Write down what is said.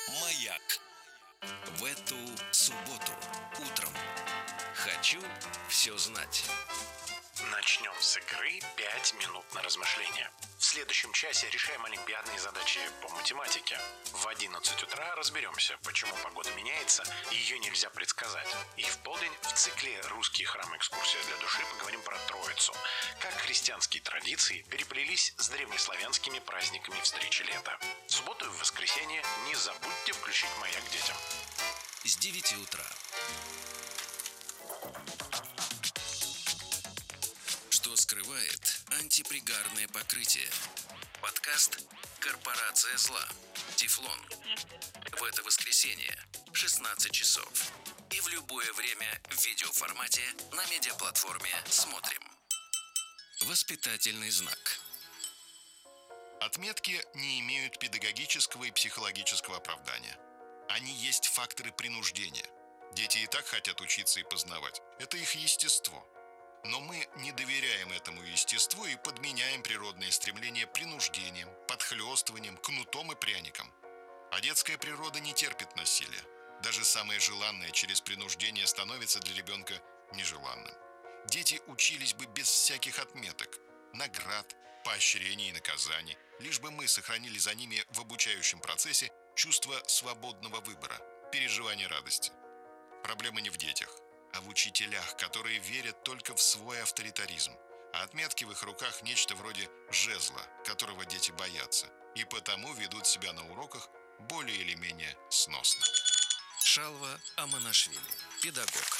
Маяк. В эту субботу утром. Хочу все знать. Начнем с игры «5 минут на размышление». В следующем часе решаем олимпиадные задачи по математике. В 11 утра разберемся, почему погода меняется, и ее нельзя предсказать. И в полдень в цикле «Русский храм. Экскурсия для души» поговорим про Троицу. Как христианские традиции переплелись с древнеславянскими праздниками встречи лета. В субботу и в воскресенье не забудьте включить «Маяк» детям. С 9 утра. Что скрывает антипригарное покрытие? Подкаст «Корпорация зла». Тефлон. В это воскресенье в 16 часов. И в любое время в видеоформате на медиаплатформе «Смотрим». Воспитательный знак. Отметки не имеют педагогического и психологического оправдания. Они есть факторы принуждения. Дети и так хотят учиться и познавать. Это их естество. Но мы не доверяем этому естеству и подменяем природное стремление принуждением, подхлёстыванием, кнутом и пряником. А детская природа не терпит насилия. Даже самое желанное через принуждение становится для ребенка нежеланным. Дети учились бы без всяких отметок, наград, поощрений и наказаний, лишь бы мы сохранили за ними в обучающем процессе чувство свободного выбора, переживание радости. Проблема не в детях, а в учителях, которые верят только в свой авторитаризм. А отметки в их руках нечто вроде жезла, которого дети боятся, и потому ведут себя на уроках более или менее сносно. Шалва Аманашвили, педагог.